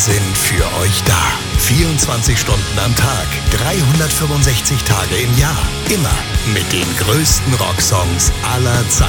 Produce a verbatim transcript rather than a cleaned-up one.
sind für euch da. vierundzwanzig Stunden am Tag, dreihundertfünfundsechzig Tage im Jahr. Immer mit den größten Rocksongs aller Zeiten.